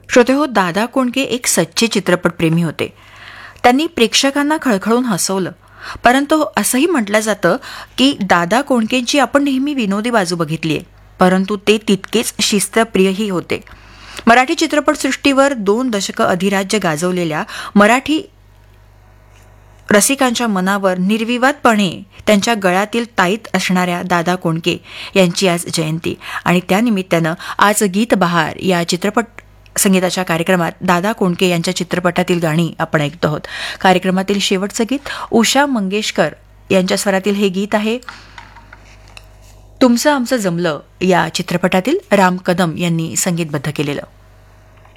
श्रोतेहो, दादा कोंडके एक सच्चे चित्रपटप्रेमी होते. त्यांनी प्रेक्षकांना खळखळून हसवलं. परंतु असंही म्हटलं जातं की दादा कोंडकेंची आपण नेहमी विनोदी बाजू बघितलीये, परंतु ते तितकेच शिस्तप्रियही होते. मराठी चित्रपटसृष्टीवर 2 दशकं अधिराज्य गाजवलेल्या मराठी रसिकांच्या मनावर निर्विवादपणे त्यांच्या गळ्यातील ताईत असणाऱ्या दादा कोंडके यांची आज जयंती आणि त्यानिमित्तानं आज गीत बहार या चित्रपट संगीताच्या कार्यक्रमात दादा कोंडके यांच्या चित्रपटातील गाणी आपण ऐकतो आहोत. कार्यक्रमातील शेवटचं गीत उषा मंगेशकर यांच्या स्वरातील हे गीत आहे तुमचं आमचं जमलं या चित्रपटातील राम कदम यांनी संगीतबद्ध केलेलं.